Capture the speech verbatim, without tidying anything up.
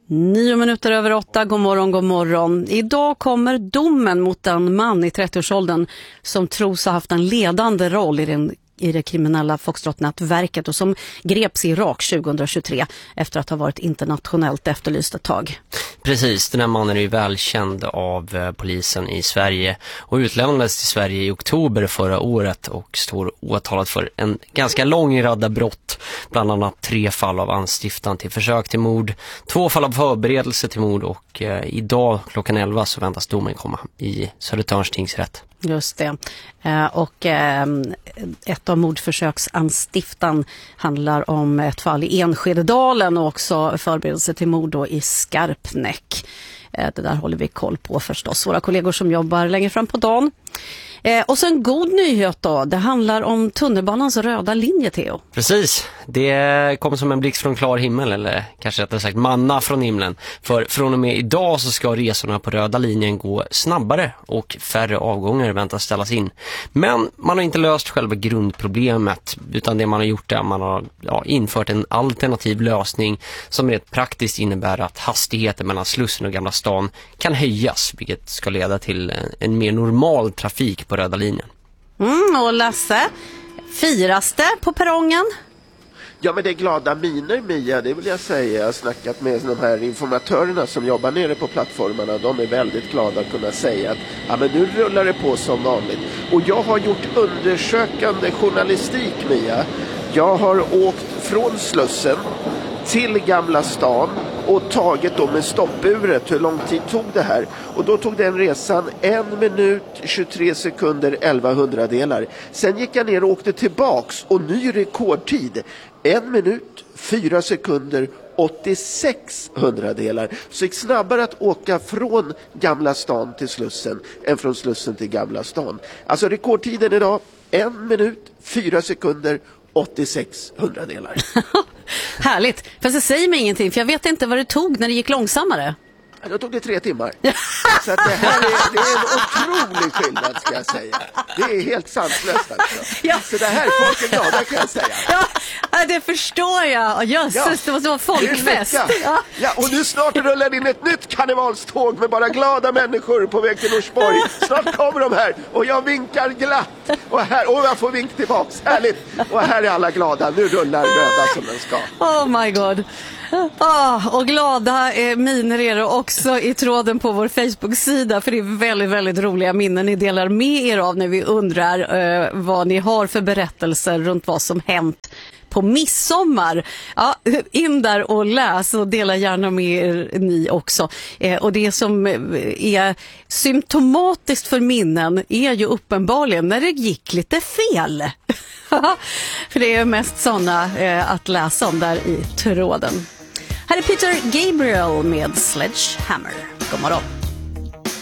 Nio minuter över åtta, god morgon, god morgon. Idag kommer domen mot en man i trettioårsåldern som tros ha haft en ledande roll i, den, i det kriminella Foxtrot-nätverket och som greps i Irak tjugohundratjugotre efter att ha varit internationellt efterlyst ett tag. Precis, den här mannen är ju välkänd av polisen i Sverige och utlämnades till Sverige i oktober förra året och står åtalad för en ganska lång radda brott, bland annat tre fall av anstiftan till försök till mord, två fall av förberedelse till mord och eh, idag klockan elva så väntas domen komma i Södertörns tingsrätt. Just det. Eh, och eh, ett av mordförsöksanstiftan handlar om ett fall i Enskededalen och också förberedelse till mord då i Skarpnäck. Eh, det där håller vi koll på förstås. Våra kollegor som jobbar längre fram på dagen. Eh, och så en god nyhet då. Det handlar om tunnelbanans röda linje, Theo. Precis, det kom som en blixt från klar himmel, eller kanske rättare sagt manna från himlen. För från och med idag så ska resorna på röda linjen gå snabbare och färre avgångar väntas ställas in. Men man har inte löst själva grundproblemet, utan det man har gjort är att man har ja, infört en alternativ lösning som rent praktiskt innebär att hastigheten mellan Slussen och Gamla stan kan höjas, vilket ska leda till en, en mer normal trafik på röda linjen. Mm, och Lasse, firas det på perrongen? Ja, men det är glada miner, Mia, det vill jag säga. Jag har snackat med de här informatörerna som jobbar nere på plattformarna. De är väldigt glada att kunna säga att ja, men nu rullar det på som vanligt. Och jag har gjort undersökande journalistik, Mia. Jag har åkt från Slussen till Gamla stan och tagit då med stoppuret. Hur lång tid tog det här? Och då tog den resan en minut, tjugotre sekunder, elva hundradelar. Sen gick jag ner och åkte tillbaks och ny rekordtid. En minut, fyra sekunder, åttiosex hundradelar. Så gick snabbare att åka från Gamla stan till Slussen än från Slussen till Gamla stan. Alltså rekordtiden idag, en minut, fyra sekunder, åttiosex hundradelar. Härligt, fast det säger mig ingenting för jag vet inte vad det tog när det gick långsammare. Då tog det tre timmar. Så att det här är, det är en otrolig skillnad, ska jag säga. Det är helt sanslöst alltså. Ja. Så det här folk är glada, kan jag säga. Ja, det förstår jag. Jösses, ja, det måste vara folkfest. Ja. Ja, och nu snart rullar in ett nytt karnevalståg med bara glada människor på väg till Norsborg. Snart kommer de här och jag vinkar glatt. Och, här, och jag får vink tillbaks. Härligt. Och här är alla glada. Nu rullar röda som den ska. Oh my god. Oh, och glada eh, miner är det också i tråden på vår Facebook-sida, för det är väldigt, väldigt roliga minnen ni delar med er av när vi undrar eh, vad ni har för berättelser runt vad som hänt på midsommar. Ja, in där och läs och dela gärna med er ni också. Eh, och det som är symptomatiskt för minnen är ju uppenbarligen när det gick lite fel. För det är mest sådana eh, att läsa om där i tråden. Här är Peter Gabriel med Sledgehammer. God morgon.